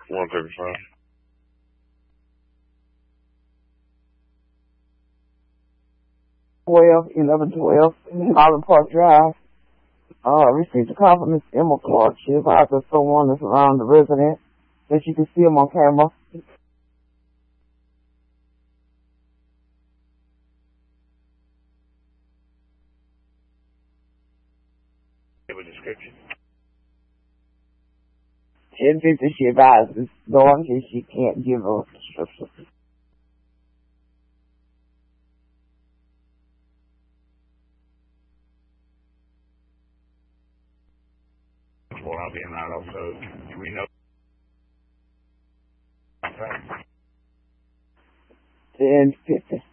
135. 1112 Holland Park Drive. Received a call from Miss Emma Clark. She advised us someone that's around the resident that you can see him on camera. Give a description. 10:50 she advises, though in case she can't give a description. Well, I'll be in that also. Do we know? 10:50.